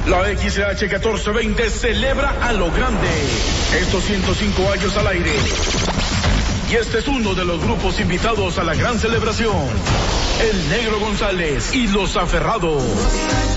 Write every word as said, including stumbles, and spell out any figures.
La X H catorce veinte celebra a lo grande estos ciento cinco años al aire. Y este es uno de los grupos invitados a la gran celebración. El Negro González y Los Aferrados.